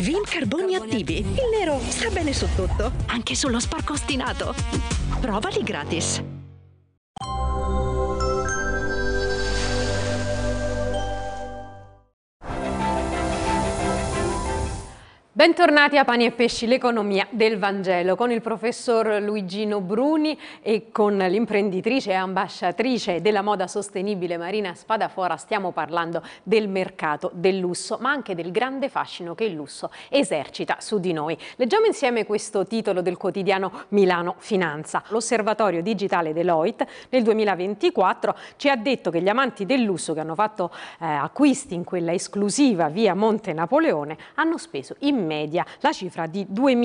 Vin Carboni attivi. Il nero sta bene su tutto, anche sullo sporco ostinato. Provali gratis. Bentornati a Pani e Pesci, l'economia del Vangelo, con il professor Luigino Bruni e con l'imprenditrice e ambasciatrice della moda sostenibile Marina Spadafora. Stiamo parlando del mercato del lusso, ma anche del grande fascino che il lusso esercita su di noi. Leggiamo insieme questo titolo del quotidiano Milano Finanza. L'osservatorio digitale Deloitte nel 2024 ci ha detto che gli amanti del lusso che hanno fatto acquisti in quella esclusiva via Monte Napoleone hanno speso in media la cifra di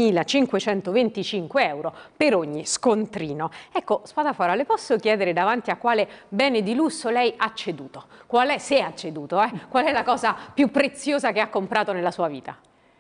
2.525 euro per ogni scontrino. Ecco, Spadafora, le posso chiedere davanti a quale bene di lusso lei ha ceduto? Se ha ceduto, qual è la cosa più preziosa che ha comprato nella sua vita?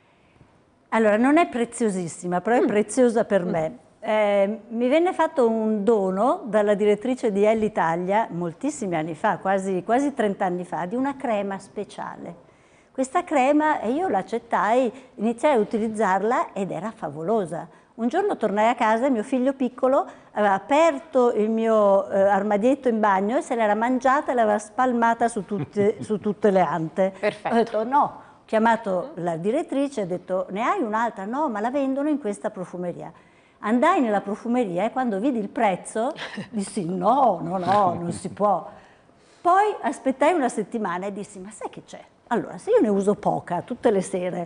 Allora, non è preziosissima, però è preziosa per me. Mi venne fatto un dono dalla direttrice di Elle Italia moltissimi anni fa, quasi 30 anni fa, di una crema speciale. Questa crema, e io l'accettai, iniziai a utilizzarla ed era favolosa. Un giorno tornai a casa e mio figlio piccolo aveva aperto il mio armadietto in bagno e se l'era mangiata e l'aveva spalmata su tutte le ante. Perfetto. Ho detto no, ho chiamato la direttrice e ho detto ne hai un'altra? No, ma la vendono in questa profumeria. Andai nella profumeria e quando vidi il prezzo dissi no, non si può. Poi aspettai una settimana e dissi ma sai che c'è? Allora, se io ne uso poca tutte le sere,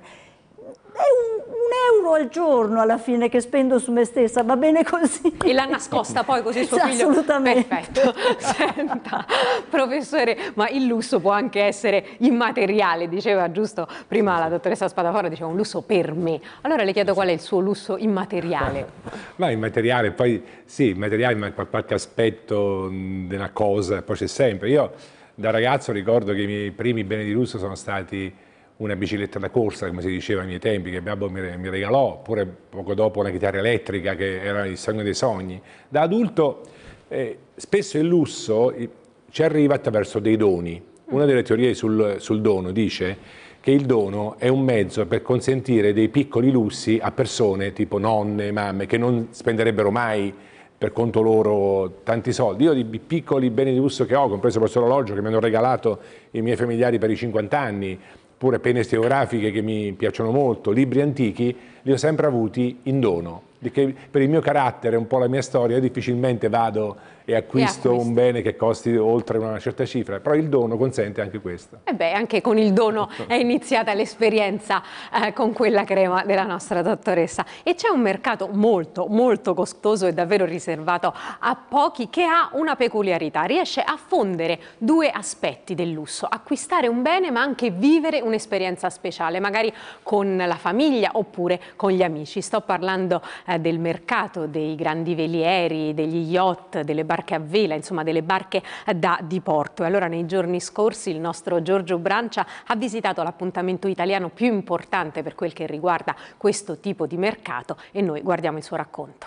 è un euro al giorno alla fine che spendo su me stessa, va bene così. E l'ha nascosta poi così suo figlio? Assolutamente. Perfetto. Senta, professore, ma il lusso può anche essere immateriale, diceva giusto prima la dottoressa Spadafora, diceva un lusso per me. Allora le chiedo qual è il suo lusso immateriale? Ma immateriale, poi sì, immateriale, ma qualche aspetto della cosa, poi c'è sempre. Io da ragazzo ricordo che i miei primi beni di lusso sono stati una bicicletta da corsa, come si diceva ai miei tempi, che mio babbo mi regalò, oppure poco dopo una chitarra elettrica che era il sogno dei sogni. Da adulto spesso il lusso ci arriva attraverso dei doni. Una delle teorie sul dono dice che il dono è un mezzo per consentire dei piccoli lussi a persone tipo nonne, mamme, che non spenderebbero mai per conto loro tanti soldi. Io di piccoli beni di lusso che ho, compreso questo orologio che mi hanno regalato i miei familiari per i 50 anni, pure penne stenografiche che mi piacciono molto, libri antichi, li ho sempre avuti in dono. Perché per il mio carattere, un po' la mia storia, io difficilmente vado e acquisto un bene che costi oltre una certa cifra, però il dono consente anche questo. E beh, anche con il dono è iniziata l'esperienza con quella crema della nostra dottoressa. E c'è un mercato molto, molto costoso e davvero riservato a pochi che ha una peculiarità, riesce a fondere due aspetti del lusso, acquistare un bene ma anche vivere un'esperienza speciale, magari con la famiglia oppure con gli amici. Sto parlando del mercato dei grandi velieri, degli yacht, delle barche a vela, insomma delle barche da diporto. E allora nei giorni scorsi il nostro Giorgio Brancia ha visitato l'appuntamento italiano più importante per quel che riguarda questo tipo di mercato e noi guardiamo il suo racconto.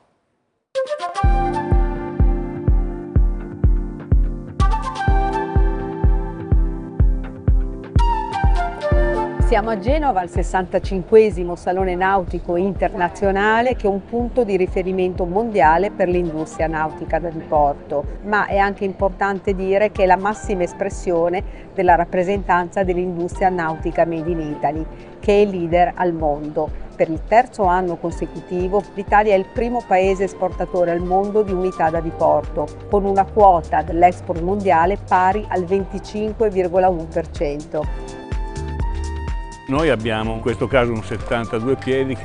Siamo a Genova al 65° Salone Nautico Internazionale, che è un punto di riferimento mondiale per l'industria nautica da diporto, ma è anche importante dire che è la massima espressione della rappresentanza dell'industria nautica Made in Italy, che è leader al mondo. Per il terzo anno consecutivo l'Italia è il primo paese esportatore al mondo di unità da diporto, con una quota dell'export mondiale pari al 25,1%. Noi abbiamo in questo caso un 72 piedi che